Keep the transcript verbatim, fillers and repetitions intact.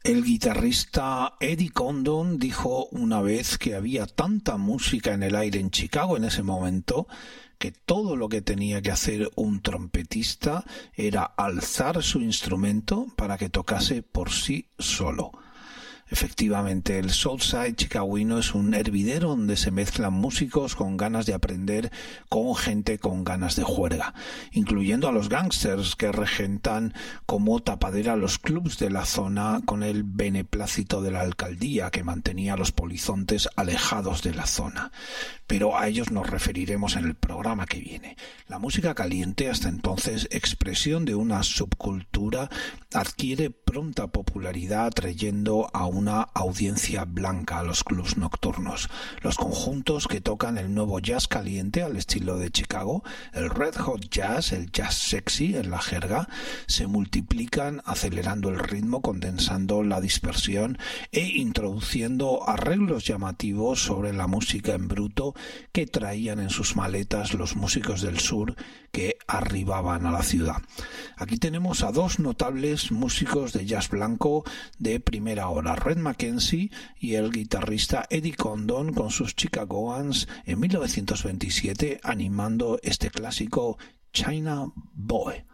El guitarrista Eddie Condon dijo una vez que había tanta música en el aire en Chicago en ese momento que todo lo que tenía que hacer un trompetista era alzar su instrumento para que tocase por sí solo. Efectivamente, el Southside chicagüino es un hervidero donde se mezclan músicos con ganas de aprender con gente con ganas de juerga, incluyendo a los gángsters que regentan como tapadera los clubs de la zona con el beneplácito de la alcaldía que mantenía a los polizontes alejados de la zona. Pero a ellos nos referiremos en el programa que viene. La música caliente, hasta entonces expresión de una subcultura, adquiere pronta popularidad atrayendo a una audiencia blanca a los clubs nocturnos. Los conjuntos que tocan el nuevo jazz caliente al estilo de Chicago, el red hot jazz, el jazz sexy en la jerga, se multiplican acelerando el ritmo, condensando la dispersión e introduciendo arreglos llamativos sobre la música en bruto que traían en sus maletas los músicos del sur que arribaban a la ciudad. Aquí tenemos a dos notables músicos de jazz blanco de primera hora, Red Mackenzie y el guitarrista Eddie Condon con sus Chicagoans en mil novecientos veintisiete animando este clásico China Boy.